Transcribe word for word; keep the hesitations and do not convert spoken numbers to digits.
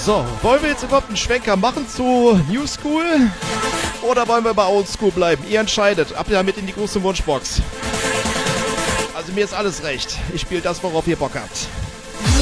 So, wollen wir jetzt überhaupt einen Schwenker machen zu New School? Oder wollen wir bei Old School bleiben? Ihr entscheidet. Ab damit in die große Wunschbox. Also mir ist alles recht. Ich spiele das, worauf ihr Bock habt.